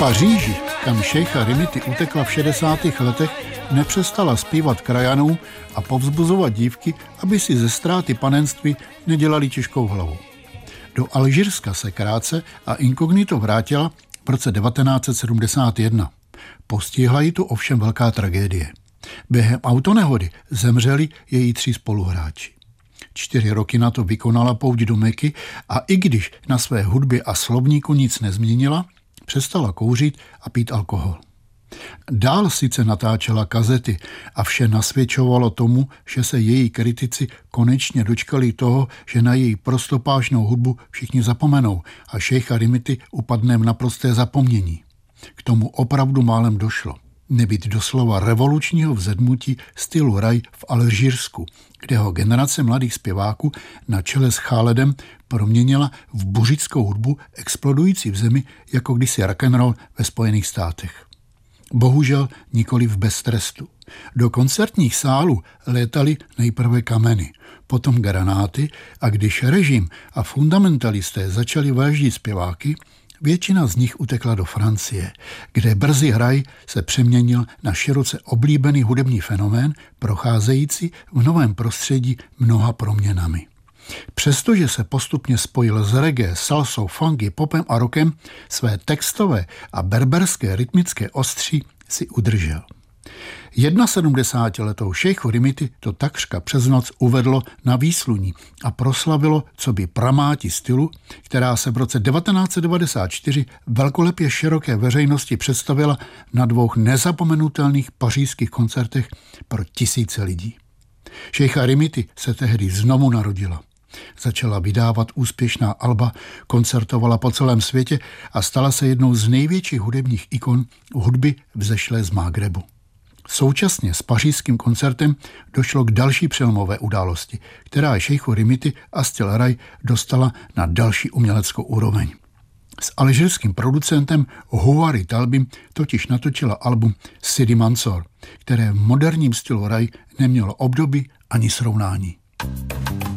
Paříži, kam šejcha Rimity utekla v 60. letech, nepřestala zpívat krajanů a povzbuzovat dívky, aby si ze ztráty panenství nedělali těžkou hlavu. Do Alžírska se krátce a inkognito vrátila v roce 1971. Postihla ji tu ovšem velká tragédie. Během autonehody zemřeli její 3 spoluhráči. 4 roky na to vykonala pouť do Meky a i když na své hudbě a slovníku nic nezměnila, přestala kouřit a pít alkohol. Dál sice natáčela kazety a vše nasvědčovalo tomu, že se její kritici konečně dočkali toho, že na její prostopážnou hudbu všichni zapomenou a šejcha Rimity upadne v naprosté zapomnění. K tomu opravdu málem došlo. Nebýt doslova revolučního vzedmutí stylu raj v Alžírsku, kde ho generace mladých zpěváků na čele s Cháledem proměnila v buřickou hudbu explodující v zemi jako kdysi rock'n'roll ve Spojených státech. Bohužel nikoliv bez trestu. Do koncertních sálů létaly nejprve kameny, potom granáty a když režim a fundamentalisté začali vraždit zpěváky, většina z nich utekla do Francie, kde brzy hraj se přeměnil na široce oblíbený hudební fenomén, procházející v novém prostředí mnoha proměnami. Přestože se postupně spojil s reggae, salsou, funky, popem a rockem, své textové a berberské rytmické ostří si udržel. 71letou šejchu Rimity to takřka přes noc uvedlo na výsluní a proslavilo coby pramáti stylu, která se v roce 1994 velkolepě široké veřejnosti představila na 2 nezapomenutelných pařížských koncertech pro tisíce lidí. Šejcha Rimity se tehdy znovu narodila. Začala vydávat úspěšná alba, koncertovala po celém světě a stala se jednou z největších hudebních ikon hudby vzešlé z Mágrebu. Současně s pařížským koncertem došlo k další přelomové události, která šejchu Rimity a styl raj dostala na další uměleckou úroveň. S alžírským producentem Houari Talbim totiž natočila album Sidi Mansour, které v moderním stylu raj nemělo obdoby ani srovnání.